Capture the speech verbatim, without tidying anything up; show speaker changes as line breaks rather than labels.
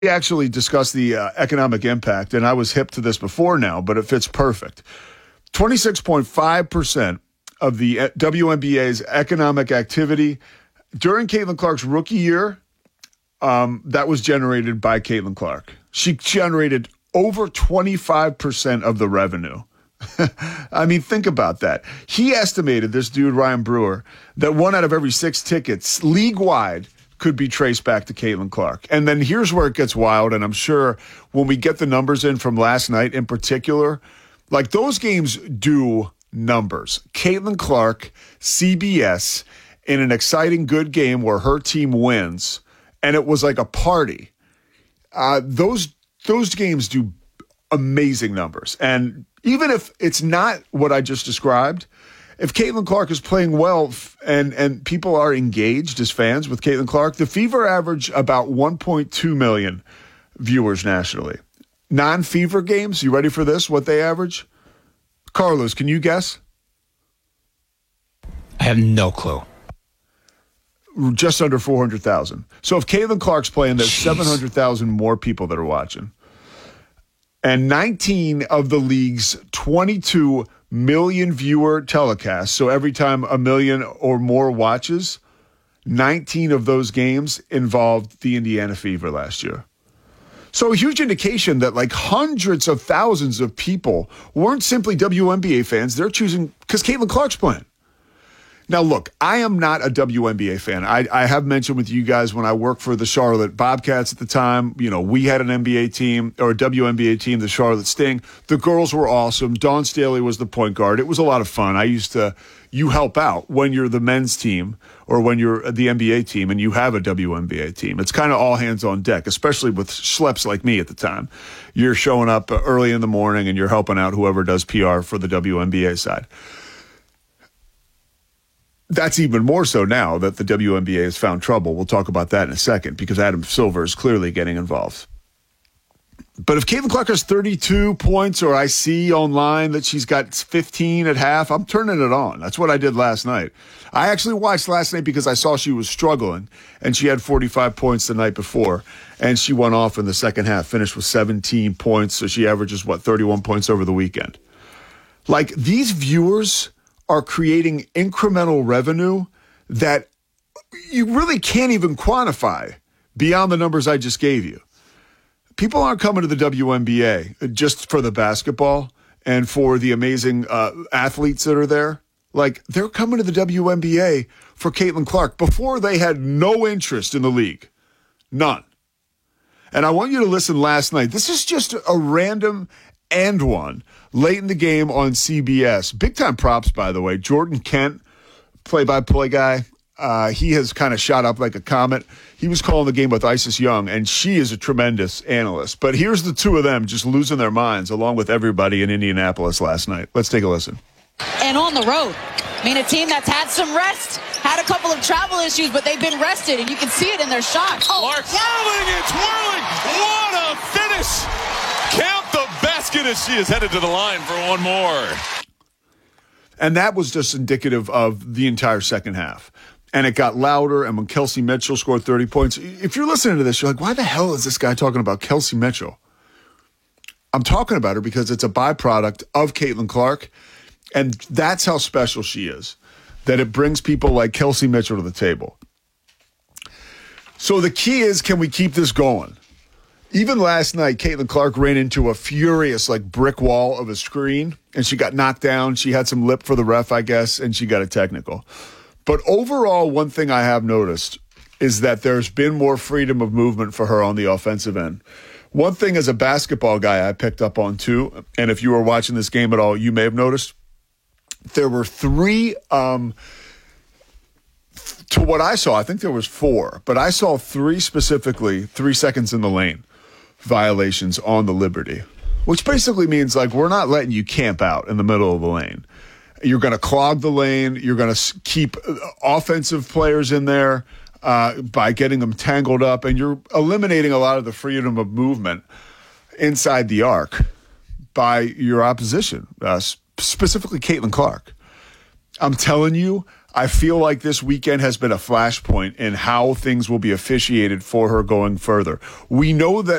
We actually discussed the uh, economic impact, and I was hip to this before now, but it fits perfect. twenty-six point five percent of the W N B A's economic activity during Caitlin Clark's rookie year, um, that was generated by Caitlin Clark. She generated over twenty-five percent of the revenue. I mean, think about that. He estimated, this dude, Ryan Brewer, that one out of every six tickets league-wide could be traced back to Caitlin Clark. And then here's where it gets wild, and I'm sure when we get the numbers in from last night in particular, like those games do numbers. Caitlin Clark, C B S, in an exciting, good game where her team wins, and it was like a party. Uh, those those games do amazing numbers. And even if it's not what I just described, if Caitlin Clark is playing well and, and people are engaged as fans with Caitlin Clark, the Fever average about one point two million viewers nationally. Non-Fever games, you ready for this, what they average? Carlos, can you guess?
I have no clue.
Just under four hundred thousand. So if Caitlin Clark's playing, there's
Jeez.
seven hundred thousand more people that are watching. And nineteen of the league's twenty-two million viewer telecasts, so every time a million or more watches, nineteen of those games involved the Indiana Fever last year. So a huge indication that like hundreds of thousands of people weren't simply W N B A fans. They're choosing because Caitlin Clark's playing. Now, look, I am not a W N B A fan. I, I have mentioned with you guys when I worked for the Charlotte Bobcats at the time, you know, we had an N B A team or a W N B A team, the Charlotte Sting. The girls were awesome. Dawn Staley was the point guard. It was a lot of fun. I used to, you help out when you're the men's team or when you're the N B A team and you have a W N B A team. It's kind of all hands on deck, especially with schleps like me at the time. You're showing up early in the morning and you're helping out whoever does P R for the W N B A side. That's even more so now that the W N B A has found trouble. We'll talk about that in a second because Adam Silver is clearly getting involved. But if Caitlin Clark has thirty-two points or I see online that she's got fifteen at half, I'm turning it on. That's what I did last night. I actually watched last night because I saw she was struggling, and she had forty-five points the night before, and she went off in the second half, finished with seventeen points, so she averages, what, thirty-one points over the weekend. Like, these viewers are creating incremental revenue that you really can't even quantify beyond the numbers I just gave you. People aren't coming to the W N B A just for the basketball and for the amazing uh, athletes that are there. Like, they're coming to the W N B A for Caitlin Clark before they had no interest in the league. None. And I want you to listen last night. This is just a random and one late in the game on C B S. Big time props, by the way. Jordan Kent, play-by-play guy. Uh, he has kind of shot up like a comet. He was calling the game with Isis Young, and she is a tremendous analyst. But here's the two of them just losing their minds along with everybody in Indianapolis last night. Let's take a listen.
And on the road. I mean, a team that's had some rest, had a couple of travel issues, but they've been rested, and you can see it in their shots.
Oh, Clark whirling and twirling. What a finish. Count the basket as she is headed to the line for one more.
And that was just indicative of the entire second half. And it got louder, and when Kelsey Mitchell scored thirty points, if you're listening to this, you're like, why the hell is this guy talking about Kelsey Mitchell? I'm talking about her because it's a byproduct of Caitlin Clark, and that's how special she is, that it brings people like Kelsey Mitchell to the table. So the key is, can we keep this going? Even last night, Caitlin Clark ran into a furious, like, brick wall of a screen, and she got knocked down. She had some lip for the ref, I guess, and she got a technical. But overall, one thing I have noticed is that there's been more freedom of movement for her on the offensive end. One thing as a basketball guy I picked up on, too, and if you were watching this game at all, you may have noticed, there were three, um, to what I saw, I think there was four, but I saw three specifically, three seconds in the lane violations on the Liberty, which basically means, like, we're not letting you camp out in the middle of the lane. You're going to clog the lane. You're going to keep offensive players in there uh, by getting them tangled up, and you're eliminating a lot of the freedom of movement inside the arc by your opposition, uh, specifically Caitlin Clark. I'm telling you, I feel like this weekend has been a flashpoint in how things will be officiated for her going further. We know that